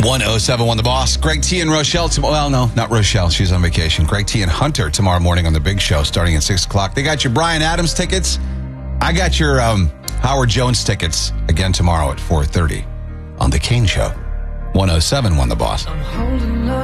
1071 The Boss. Greg T and Rochelle tomorrow. Well, no, not Rochelle. She's on vacation. Greg T and Hunter tomorrow morning on The Big Show starting at 6 o'clock. They got your Bryan Adams tickets. I got your Howard Jones tickets again tomorrow at 4:30 on The Kane Show. 1071 The Boss.